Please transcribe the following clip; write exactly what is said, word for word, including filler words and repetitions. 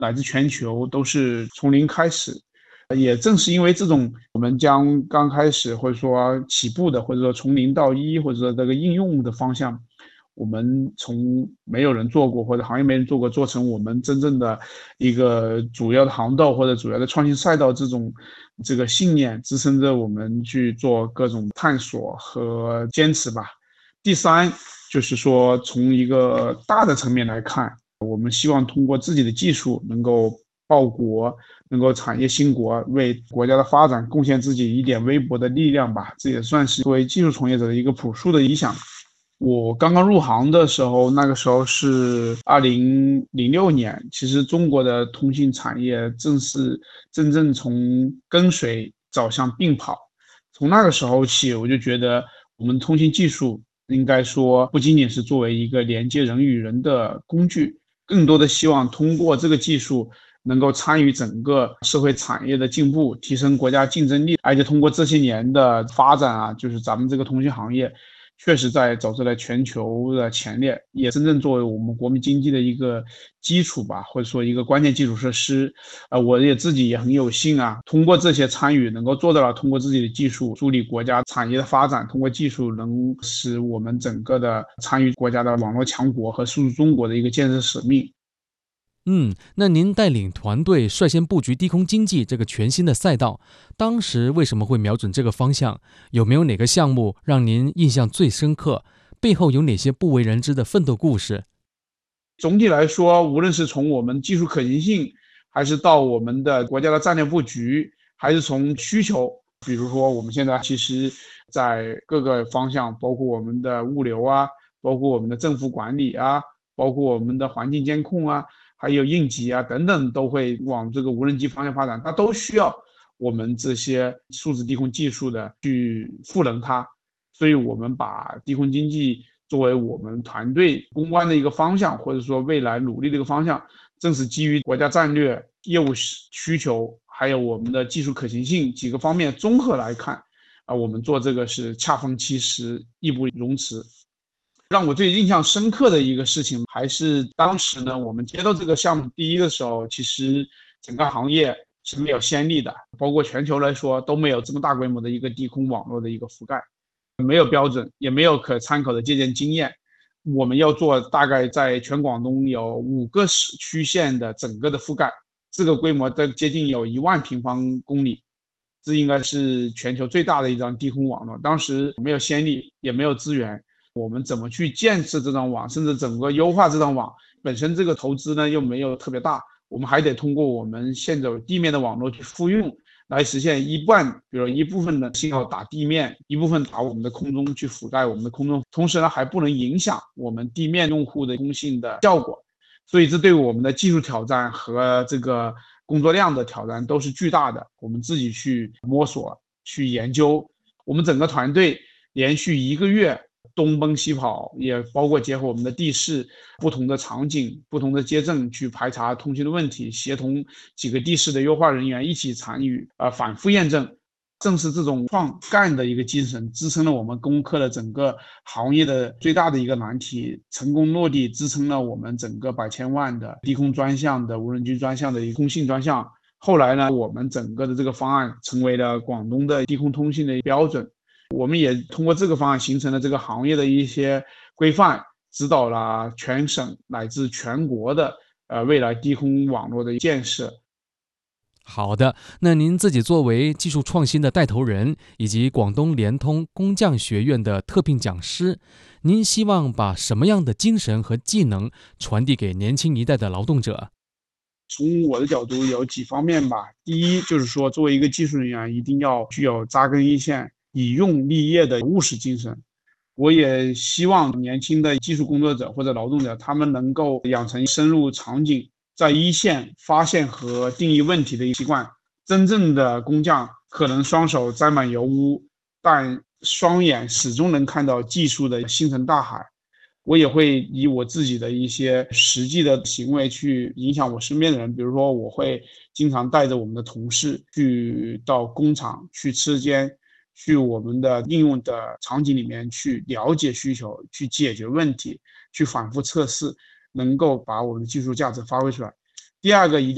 乃至全球都是从零开始。也正是因为这种我们将刚开始或者说起步的，或者说从零到一，或者说这个应用的方向，我们从没有人做过或者行业没人做过，做成我们真正的一个主要的航道或者主要的创新赛道，这种这个信念支撑着我们去做各种探索和坚持吧。第三，就是说从一个大的层面来看，我们希望通过自己的技术能够报国，能够产业兴国，为国家的发展贡献自己一点微薄的力量吧。这也算是作为技术从业者的一个朴素的理想。我刚刚入行的时候，那个时候是二零零六年，其实中国的通信产业正是真正从跟随走向并跑。从那个时候起，我就觉得我们通信技术应该说不仅仅是作为一个连接人与人的工具，更多的希望通过这个技术能够参与整个社会产业的进步，提升国家竞争力。而且通过这些年的发展啊，就是咱们这个通信行业确实在走在了全球的前列，也真正作为我们国民经济的一个基础吧，或者说一个关键基础设施。呃，我也自己也很有幸啊，通过这些参与，能够做到了通过自己的技术助力国家产业的发展，通过技术能使我们整个的参与国家的网络强国和输出中国的一个建设使命。 嗯，那您带领团队率先布局低空经济这个全新的赛道，当时为什么会瞄准这个方向？有没有哪个项目让您印象最深刻？背后有哪些不为人知的奋斗故事？ 总体来说，无论是从我们技术可行性，还是到我们的国家的战略布局，还是从需求，比如说我们现在其实在各个方向，包括我们的物流啊，包括我们的政府管理啊，包括我们的环境监控啊，还有应急啊等等，都会往这个无人机方向发展，它都需要我们这些数字低空技术的去赋能它。所以我们把低空经济作为我们团队攻关的一个方向，或者说未来努力的一个方向，正是基于国家战略、业务需求，还有我们的技术可行性几个方面综合来看，啊，我们做这个是恰逢其时，义不容辞。让我最印象深刻的一个事情，还是当时呢，我们接到这个项目第一的时候，其实整个行业是没有先例的，包括全球来说都没有这么大规模的一个低空网络的一个覆盖。没有标准，也没有可参考的借鉴经验。我们要做大概在全广东有五个市区县的整个的覆盖，这个规模的接近有一万平方公里，这应该是全球最大的一张低空网络。当时没有先例，也没有资源，我们怎么去建设这张网，甚至整个优化这张网，本身这个投资呢又没有特别大，我们还得通过我们现有地面的网络去复用，来实现一半，比如一部分的信号打地面，一部分打我们的空中，去覆盖我们的空中，同时呢还不能影响我们地面用户的通信的效果。所以这对我们的技术挑战和这个工作量的挑战都是巨大的，我们自己去摸索去研究。我们整个团队连续一个月东奔西跑，也包括结合我们的地势、不同的场景、不同的街镇去排查通信的问题，协同几个地势的优化人员一起参与，呃，反复验证。正是这种创干的一个精神，支撑了我们攻克了整个行业的最大的一个难题，成功落地，支撑了我们整个百千万的低空专项的无人机专项的一个通信专项。后来呢，我们整个的这个方案成为了广东的低空通信的标准。我们也通过这个方案形成了这个行业的一些规范，指导了全省乃至全国的呃未来低空网络的建设。 好的，那您自己作为技术创新的带头人，以及广东联通工匠学院的特聘讲师，您希望把什么样的精神和技能传递给年轻一代的劳动者？ 从我的角度有几方面吧。第一，就是说作为一个技术人员，一定要具有扎根一线、以用立业的务实精神。我也希望年轻的技术工作者或者劳动者，他们能够养成深入场景，在一线发现和定义问题的习惯。真正的工匠可能双手沾满油污，但双眼始终能看到技术的星辰大海。我也会以我自己的一些实际的行为去影响我身边的人，比如说我会经常带着我们的同事去到工厂去车间，去我们的应用的场景里面去了解需求，去解决问题，去反复测试，能够把我们的技术价值发挥出来。第二个，一定